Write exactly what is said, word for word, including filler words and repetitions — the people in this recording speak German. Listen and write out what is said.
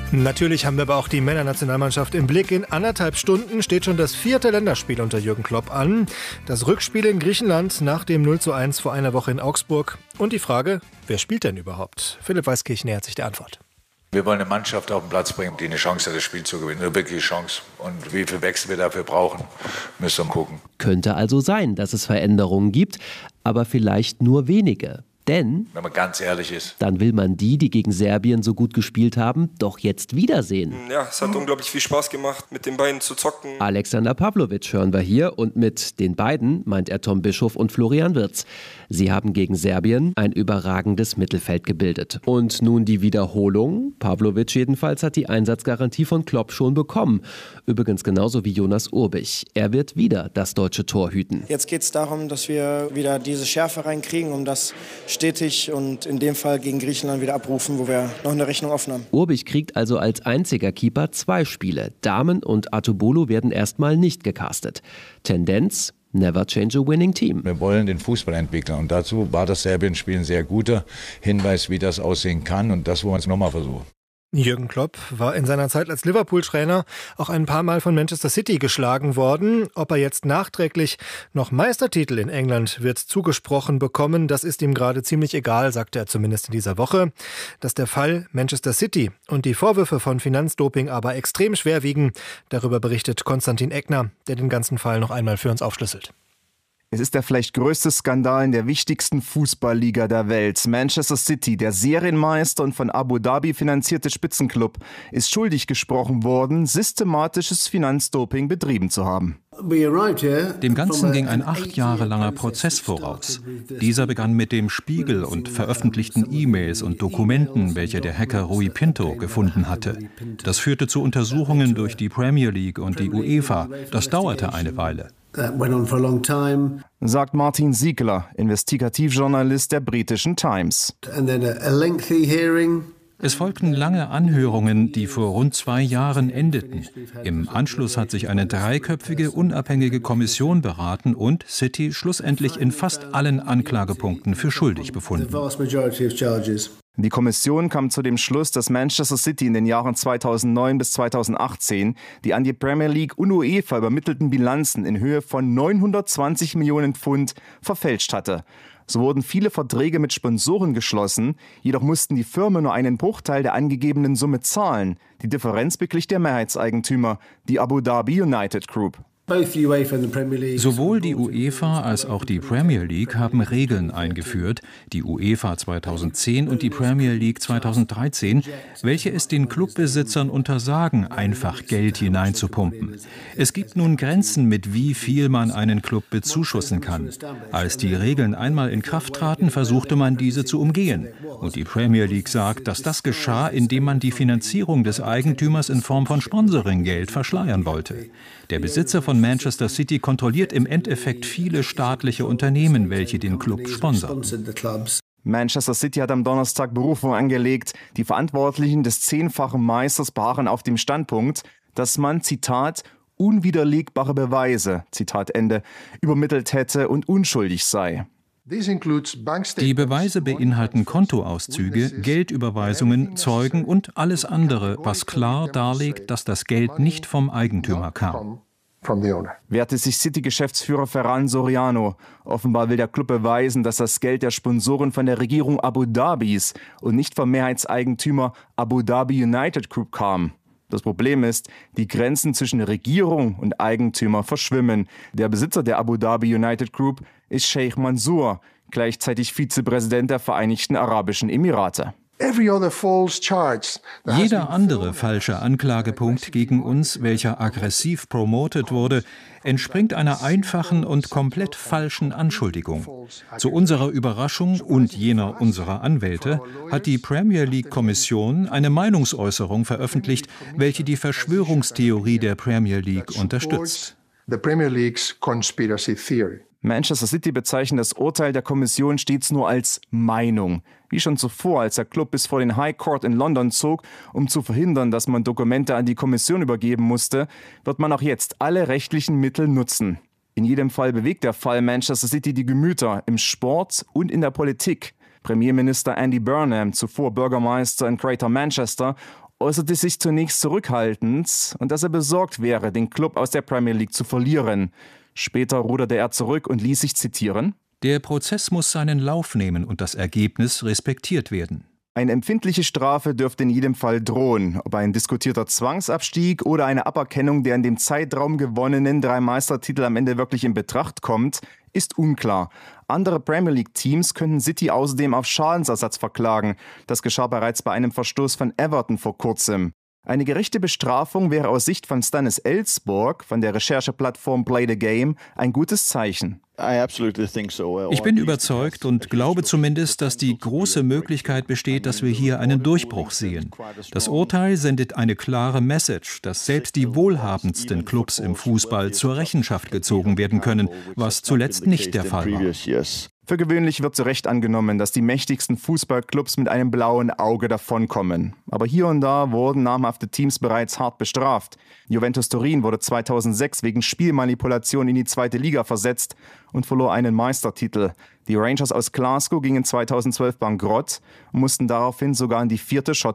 Natürlich haben wir aber auch die Männernationalmannschaft im Blick. In anderthalb Stunden steht schon das vierte Länderspiel unter Jürgen Klopp an. Das Rückspiel in Griechenland nach dem null zu eins vor einer Woche in Augsburg. Und die Frage, wer spielt denn überhaupt? Philipp Weiskirch nähert sich der Antwort. Wir wollen eine Mannschaft auf den Platz bringen, die eine Chance hat, das Spiel zu gewinnen. Eine wirkliche Chance. Und wie viel Wechsel wir dafür brauchen, müssen wir gucken. Könnte also sein, dass es Veränderungen gibt, aber vielleicht nur wenige. Denn, wenn man ganz ehrlich ist, dann will man die, die gegen Serbien so gut gespielt haben, doch jetzt wiedersehen. Ja, es hat unglaublich viel Spaß gemacht, mit den beiden zu zocken. Alexander Pavlovic hören wir hier und mit den beiden meint er Tom Bischof und Florian Wirtz. Sie haben gegen Serbien ein überragendes Mittelfeld gebildet. Und nun die Wiederholung. Pavlovic jedenfalls hat die Einsatzgarantie von Klopp schon bekommen. Übrigens genauso wie Jonas Urbich. Er wird wieder das deutsche Tor hüten. Jetzt geht es darum, dass wir wieder diese Schärfe reinkriegen, um das stetig und in dem Fall gegen Griechenland wieder abrufen, wo wir noch eine Rechnung offen haben. Urbich kriegt also als einziger Keeper zwei Spiele. Dahmen und Atubolu werden erstmal nicht gecastet. Tendenz: never change a winning team. Wir wollen den Fußball entwickeln und dazu war das Serbien-Spiel ein sehr guter Hinweis, wie das aussehen kann, und das wollen wir jetzt nochmal versuchen. Jürgen Klopp war in seiner Zeit als Liverpool-Trainer auch ein paar Mal von Manchester City geschlagen worden. Ob er jetzt nachträglich noch Meistertitel in England wird zugesprochen bekommen, das ist ihm gerade ziemlich egal, sagte er zumindest in dieser Woche. Dass der Fall Manchester City und die Vorwürfe von Finanzdoping aber extrem schwer wiegen, darüber berichtet Konstantin Eckner, der den ganzen Fall noch einmal für uns aufschlüsselt. Es ist der vielleicht größte Skandal in der wichtigsten Fußballliga der Welt. Manchester City, der Serienmeister und von Abu Dhabi finanzierte Spitzenclub, ist schuldig gesprochen worden, systematisches Finanzdoping betrieben zu haben. Dem Ganzen ging ein acht Jahre langer Prozess voraus. Dieser begann mit dem Spiegel und veröffentlichten E-Mails und Dokumenten, welche der Hacker Rui Pinto gefunden hatte. Das führte zu Untersuchungen durch die Premier League und die UEFA. Das dauerte eine Weile. Sagt Martin Siegler, Investigativjournalist der britischen Times. Es folgten lange Anhörungen, die vor rund zwei Jahren endeten. Im Anschluss hat sich eine dreiköpfige, unabhängige Kommission beraten und City schlussendlich in fast allen Anklagepunkten für schuldig befunden. Die Kommission kam zu dem Schluss, dass Manchester City in den Jahren zweitausendneun bis zweitausendachtzehn die an die Premier League und UEFA übermittelten Bilanzen in Höhe von neunhundertzwanzig Millionen Pfund verfälscht hatte. So wurden viele Verträge mit Sponsoren geschlossen, jedoch mussten die Firmen nur einen Bruchteil der angegebenen Summe zahlen. Die Differenz beglich der Mehrheitseigentümer, die Abu Dhabi United Group. Sowohl die UEFA als auch die Premier League haben Regeln eingeführt, die UEFA zweitausendzehn und die Premier League zweitausenddreizehn, welche es den Clubbesitzern untersagen, einfach Geld hineinzupumpen. Es gibt nun Grenzen, mit wie viel man einen Club bezuschussen kann. Als die Regeln einmal in Kraft traten, versuchte man diese zu umgehen. Und die Premier League sagt, dass das geschah, indem man die Finanzierung des Eigentümers in Form von Sponsoringgeld verschleiern wollte. Der Besitzer von Manchester City kontrolliert im Endeffekt viele staatliche Unternehmen, welche den Club sponsern. Manchester City hat am Donnerstag Berufung angelegt. Die Verantwortlichen des zehnfachen Meisters beharren auf dem Standpunkt, dass man, Zitat, unwiderlegbare Beweise, Zitat Ende, übermittelt hätte und unschuldig sei. Die Beweise beinhalten Kontoauszüge, Geldüberweisungen, Zeugen und alles andere, was klar darlegt, dass das Geld nicht vom Eigentümer kam. Wehrte sich City-Geschäftsführer Ferran Soriano. Offenbar will der Club beweisen, dass das Geld der Sponsoren von der Regierung Abu Dhabis und nicht vom Mehrheitseigentümer Abu Dhabi United Group kam. Das Problem ist, die Grenzen zwischen Regierung und Eigentümer verschwimmen. Der Besitzer der Abu Dhabi United Group ist Sheikh Mansour, gleichzeitig Vizepräsident der Vereinigten Arabischen Emirate. Jeder andere falsche Anklagepunkt gegen uns, welcher aggressiv promotet wurde, entspringt einer einfachen und komplett falschen Anschuldigung. Zu unserer Überraschung und jener unserer Anwälte hat die Premier League-Kommission eine Meinungsäußerung veröffentlicht, welche die Verschwörungstheorie der Premier League unterstützt. Manchester City bezeichnet das Urteil der Kommission stets nur als Meinung. Wie schon zuvor, als der Club bis vor den High Court in London zog, um zu verhindern, dass man Dokumente an die Kommission übergeben musste, wird man auch jetzt alle rechtlichen Mittel nutzen. In jedem Fall bewegt der Fall Manchester City die Gemüter im Sport und in der Politik. Premierminister Andy Burnham, zuvor Bürgermeister in Greater Manchester, äußerte sich zunächst zurückhaltend und dass er besorgt wäre, den Klub aus der Premier League zu verlieren. Später ruderte er zurück und ließ sich zitieren: Der Prozess muss seinen Lauf nehmen und das Ergebnis respektiert werden. Eine empfindliche Strafe dürfte in jedem Fall drohen. Ob ein diskutierter Zwangsabstieg oder eine Aberkennung der in dem Zeitraum gewonnenen drei Meistertitel am Ende wirklich in Betracht kommt, ist unklar. Andere Premier League-Teams könnten City außerdem auf Schadensersatz verklagen. Das geschah bereits bei einem Verstoß von Everton vor kurzem. Eine gerechte Bestrafung wäre aus Sicht von Stannis Ellsborg von der Rechercheplattform Play the Game ein gutes Zeichen. Ich bin überzeugt und glaube zumindest, dass die große Möglichkeit besteht, dass wir hier einen Durchbruch sehen. Das Urteil sendet eine klare Message, dass selbst die wohlhabendsten Clubs im Fußball zur Rechenschaft gezogen werden können, was zuletzt nicht der Fall war. Für gewöhnlich wird zu Recht angenommen, dass die mächtigsten Fußballclubs mit einem blauen Auge davonkommen. Aber hier und da wurden namhafte Teams bereits hart bestraft. Juventus Turin wurde zweitausendsechs wegen Spielmanipulation in die zweite Liga versetzt und verlor einen Meistertitel. Die Rangers aus Glasgow gingen zweitausendzwölf bankrott und mussten daraufhin sogar in die vierte schottische